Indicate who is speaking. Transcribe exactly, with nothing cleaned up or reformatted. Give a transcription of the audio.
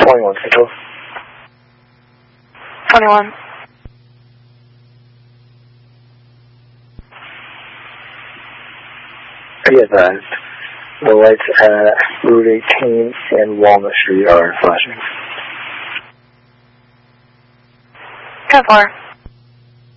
Speaker 1: twenty-one Central.
Speaker 2: twenty-one.
Speaker 1: Be advised, the lights at Route eighteen and Walnut Street are flashing.
Speaker 2: ten four.